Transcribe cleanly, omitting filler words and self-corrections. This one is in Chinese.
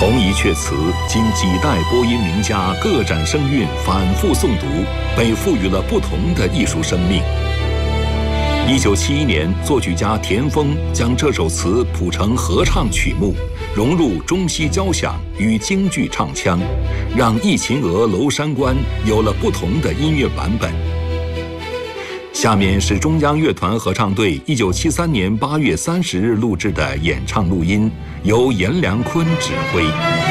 同一阙词经几代播音名家各展声韵，反复诵读，被赋予了不同的艺术生命。1971年，作曲家田丰将这首词谱成合唱曲目，融入中西交响与京剧唱腔，让《忆秦娥娄山关》有了不同的音乐版本。下面是中央乐团合唱队1973年8月30日录制的演唱录音，由阎良坤指挥。